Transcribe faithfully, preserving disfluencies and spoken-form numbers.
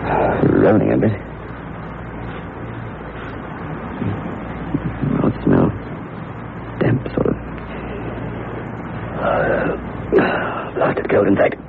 Loading a bit. Well, it smells damp, sort of. Uh, blasted cold, in fact.